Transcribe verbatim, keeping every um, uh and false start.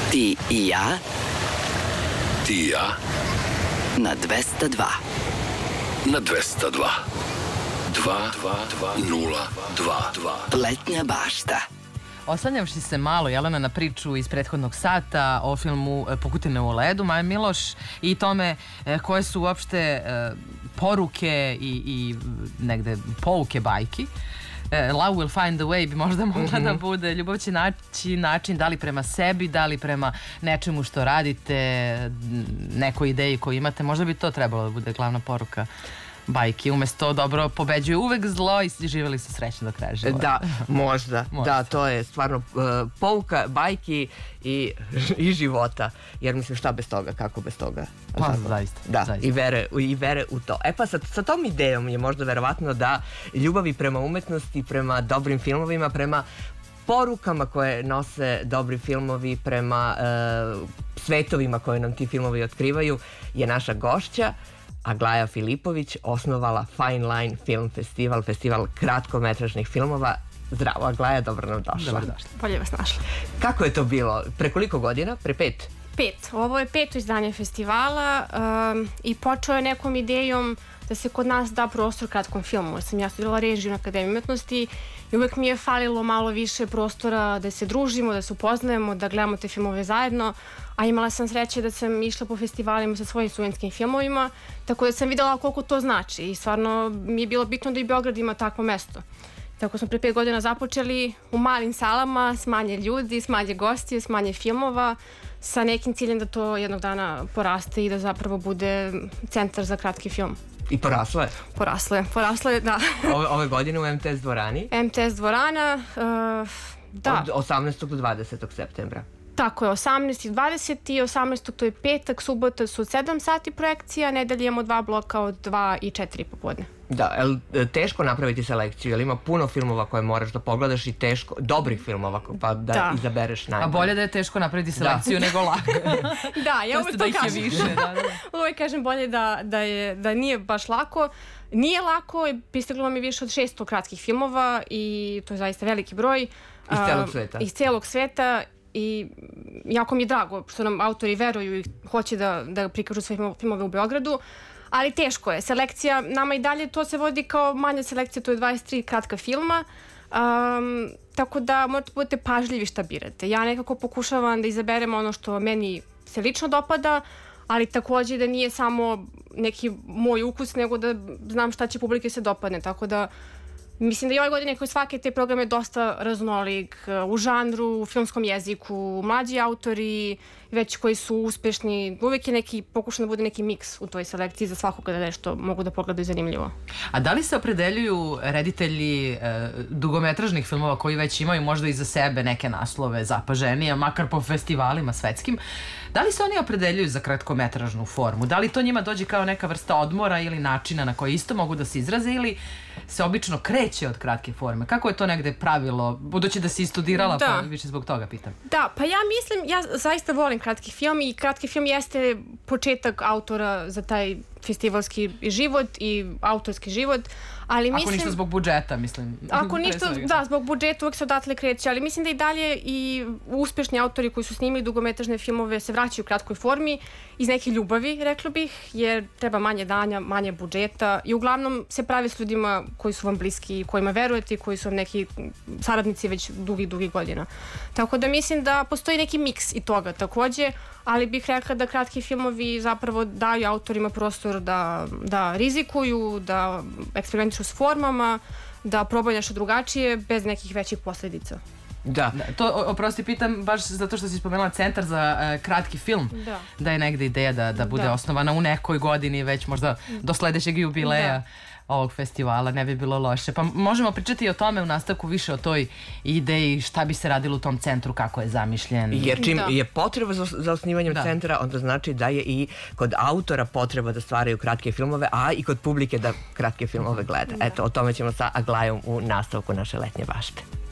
Ti i ja. Ti i ja. Na dvesta dva. Na dvesta dva. Dva, dva, dva, nula, dva, dva. Letnja bašta. Oslanjavši se malo, Jelena, na priču iz prethodnog sata o filmu Pukotine u ledu, Maja Miloš, i tome koje su uopšte poruke i, i negde pouke bajki. Love will find a way bi možda mogla da bude. Ljubav će naći način, da li prema sebi, da li prema nečemu što radite, nekoj ideji koju imate. Možda bi to trebalo da bude glavna poruka bajki. Umesto dobro pobeđuje uvek zlo i živjeli su srećno do kraja života. Da, možda. Da, to je stvarno uh, pouka bajki i, i života. Jer mislim, šta bez toga, kako bez toga? Pa, zaista. Da, zaista. I, vere, i vere u to. E pa sa, sa tom idejom je možda verovatno da ljubavi prema umetnosti, prema dobrim filmovima, prema porukama koje nose dobri filmovi, prema uh, svetovima koje nam ti filmovi otkrivaju, je naša gošća Aglaja Filipović, osnovala Fine Line Film Festival, festival kratkometražnih filmova. Zdravo, Aglaja, dobro nam došla. Dobro došla. Bolje vas našla. Kako je to bilo? Pre koliko godina? Pre pet? Pet. Ovo je peto izdanje festivala um, i počeo je nekom idejom da se kod nas da prostor kratkom filmu. Jer sam ja studirala režiju na Akademiji umetnosti i uvek mi je falilo malo više prostora da se družimo, da se upoznajemo, da gledamo te filmove zajedno, a imala sam sreće da sam išla po festivalima sa svojim studentskim filmovima, tako da sam videla koliko to znači i stvarno mi je bilo bitno da i Beograd ima takvo mesto. Tako smo pre pet godina započeli u malim salama, s manje ljudi, s manje gostiju, s manje filmova, sa nekim ciljem da to jednog dana poraste i da zapravo bude centar za kratki film. I poraslo je? Poraslo je, poraslo je, da. Ove, ove godine u em te es dvorani? em te es dvorana, uh, da. Od osamnaestog do dvadesetog septembra. Tako je, osamnaesti i dvadeseti i osamnaestog to je petak, subota su sedam sati projekcija, nedelje imamo dva bloka od dva i četiri popodne. Da, je li teško napraviti selekciju? Je li ima puno filmova koje moraš da pogledaš i teško, dobrih filmova pa da, da. izabereš najbolje? A bolje da je teško napraviti selekciju da. nego lako. Da, ja uvek to, to kažem. Više, da, da. Uvek kažem bolje da, da, je, da nije baš lako. Nije lako, pristiglo mi više od šesto kratkih filmova i to je zaista veliki broj. Iz celog sveta? Iz celog sveta. I jako mi je drago što nam autori veruju i hoće da, da prikažu svoje filmove u Beogradu, ali teško je. Selekcija, nama i dalje to se vodi kao manja selekcija, to je dvadeset tri kratka filma, um, tako da morate budete pažljivi šta birate. Ja nekako pokušavam da izaberem ono što meni se lično dopada, ali takođe da nije samo neki moj ukus, nego da znam šta će publike se dopadne, tako da mislim da i ove godine koji svake te programe dosta raznolik u žanru, u filmskom jeziku, mlađi autori već koji su uspešni, uvek je neki, pokušan da bude neki miks u toj selekciji za svakoga da nešto mogu da pogledaju zanimljivo. A da li se opredeljuju reditelji e, dugometražnih filmova koji već imaju možda iza sebe neke naslove zapaženije, makar po festivalima svetskim, da li se oni opredeljuju za kratkometražnu formu? Da li to njima dođe kao neka vrsta odmora ili načina na koji isto mogu da se izraze ili se obično kreće od kratke forme? Kako je to negde pravilo? Budući da si studirala, da. Pa više zbog toga pitam. Da, pa ja mislim, ja zaista volim kratki film i kratki film jeste početak autora za taj festivalski život i autorski život, ali mislim... Ako ništa zbog budžeta, mislim. Ako ništa, da, zbog budžeta uvek se odatle kreće, ali mislim da i dalje i uspešni autori koji su snimili dugometražne filmove se vraćaju u kratkoj formi iz neke ljubavi, rekla bih, jer treba manje danja, manje budžeta i uglavnom se pravi s ljudima koji su vam bliski, kojima verujete i koji su vam neki saradnici već dugih, dugih godina. Tako da mislim da postoji neki miks i toga takođe, ali bih rekla da kratki filmovi zapravo daju autorima prostor da, da rizikuju, da eksperimentišu s formama, da probaju nešto drugačije bez nekih većih posledica. Da. Da, to, oprosti, pitam baš zato što si spomenula centar za uh, kratki film, da. da je negde ideja da, da bude da. osnovana u nekoj godini već možda do sledećeg jubileja. Da. Ovog festivala, ne bi bilo loše. Pa možemo pričati i o tome u nastavku više o toj ideji, šta bi se radilo u tom centru, kako je zamišljen. Jer čim da. je potreba za, za osnivanjem da. centra, onda znači da je i kod autora potreba da stvaraju kratke filmove, a i kod publike da kratke filmove gleda. Da. Eto, o tome ćemo sa Aglajom u nastavku naše letnje bašte.